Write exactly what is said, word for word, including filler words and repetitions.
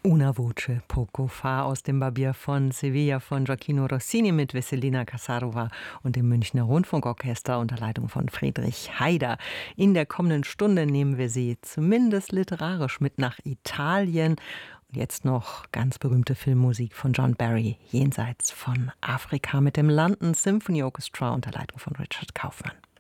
Una voce poco fa aus dem Barbier von Sevilla von Gioachino Rossini mit Vesselina Kasarova und dem Münchner Rundfunkorchester unter Leitung von Friedrich Haider. In der kommenden Stunde nehmen wir Sie zumindest literarisch mit nach Italien. Und jetzt noch ganz berühmte Filmmusik von John Barry, Jenseits von Afrika mit dem London Symphony Orchestra unter Leitung von Richard Kaufmann.